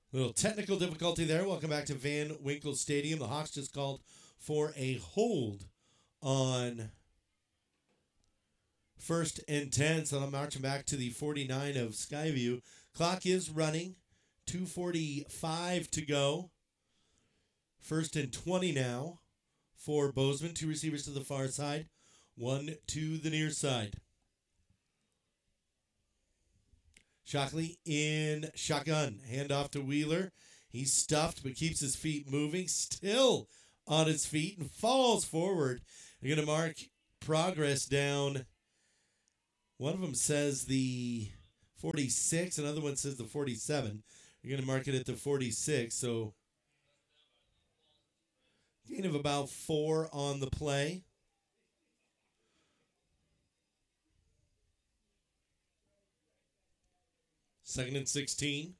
Little technical difficulty there. Welcome back to Van Winkle Stadium. The Hawks just called for a hold on 1st and 10. So I'm marching back to the 49 of Skyview. Clock is running. 2:45 to go. 1st and 20 now for Bozeman. 2 receivers to the far side. 1 to the near side. Shockley in shotgun. Handoff to Wheeler. He's stuffed but keeps his feet moving. Still on his feet and falls forward. They're going to mark progress down. One of them says the 46. Another one says the 47. You're going to mark it at the 46. So gain of about 4 on the play. Second and 16.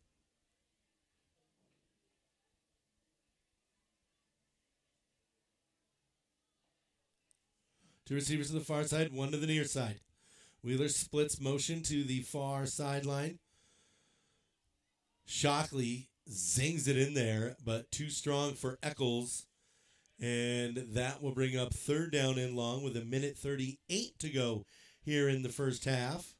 Two receivers to the far side, 1 to the near side. Wheeler splits motion to the far sideline. Shockley zings it in there, but too strong for Eccles. And that will bring up 3rd down and long with 1:38 to go here in the first half.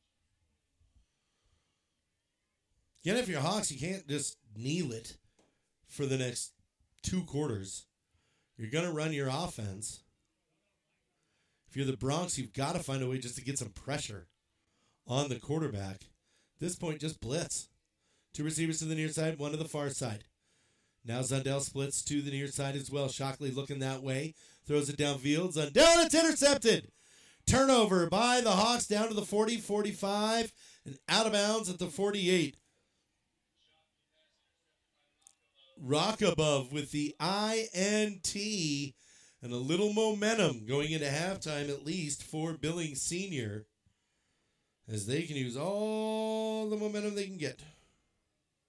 Again, if you're Hawks, you can't just kneel it for the next 2 quarters. You're going to run your offense. If you're the Bronx, you've got to find a way just to get some pressure on the quarterback. At this point, just blitz. 2 receivers to the near side, 1 to the far side. Now Zundell splits to the near side as well. Shockley looking that way. Throws it downfield. Zundell, it's intercepted. Turnover by the Hawks down to the 40, 45, and out of bounds at the 48. Rock above with the INT and a little momentum going into halftime, at least for Billings Senior, as they can use all the momentum they can get.